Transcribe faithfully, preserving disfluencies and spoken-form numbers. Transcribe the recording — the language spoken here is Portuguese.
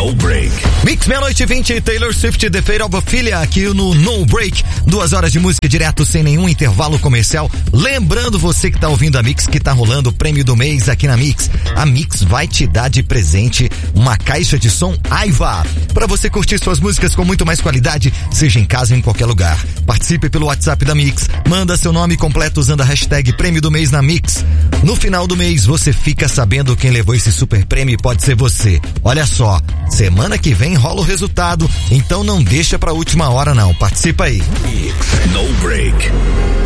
No Break. Mix meia-noite e vinte, Taylor Swift, The Fate of Ophelia, aqui no No Break. Duas horas de música direto, sem nenhum intervalo comercial. Lembrando você que tá ouvindo a Mix, que tá rolando o prêmio do mês aqui na Mix. A Mix vai te dar de presente uma caixa de som Aiva, para você curtir suas músicas com muito mais qualidade, seja em casa ou em qualquer lugar. Participe pelo WhatsApp da Mix, manda seu nome completo usando a hashtag prêmio do mês na Mix. No final do mês você fica sabendo quem levou esse super prêmio e pode ser você. Olha só, semana que vem rola o resultado, então não deixa pra última hora não, participa aí. Mix No Break.